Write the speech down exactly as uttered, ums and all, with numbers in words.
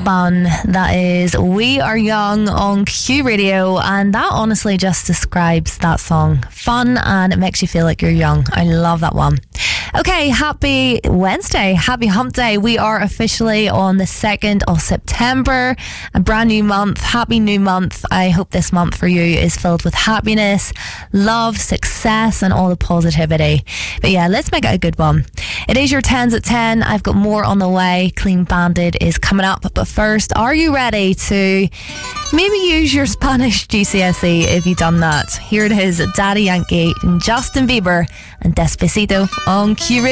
Fun. That is We Are Young on Q Radio, and that honestly just describes that song. Fun, and it makes you feel like you're young. I love that one. Okay, happy Wednesday, happy hump day. We are officially on the second of September, a brand new month. Happy new month. I hope this month for you is filled with happiness, love, success, and all the positivity. But yeah, let's make it a good one. It is your tens at ten. I've got more on the way. Clean Banded is coming up. But first, are you ready to maybe use your Spanish G C S E if you've done that? Here it is, Daddy Yankee, Justin Bieber, and Despacito on Q Radio.